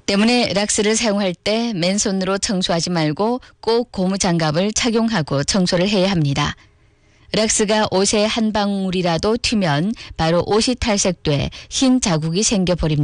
때문에 락스를 사용할 때 맨손으로 청소하지 말고 꼭 고무장갑을 착용하고 청소를 해야 합니다. 락스가 옷에 한 방울이라도 튀면 바로 옷이 탈색돼 흰 자국이 생겨버립니다.